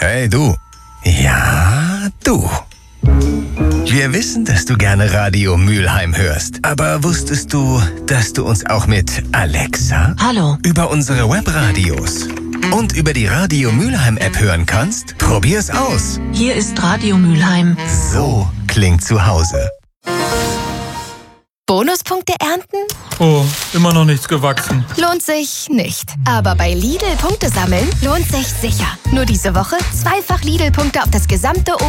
Hey du. Ja, du. Wir wissen, dass du gerne Radio Mülheim hörst. Aber wusstest du, dass du uns auch mit Alexa, Hallo, über unsere Webradios und über die Radio Mülheim App hören kannst? Probier's aus. hier ist Radio Mülheim. So klingt zu Hause. Bonuspunkte ernten? Oh, immer noch nichts gewachsen. Lohnt sich nicht. Aber bei Lidl Punkte sammeln lohnt sich sicher. Nur diese Woche 2-fach Lidl-Punkte auf das gesamte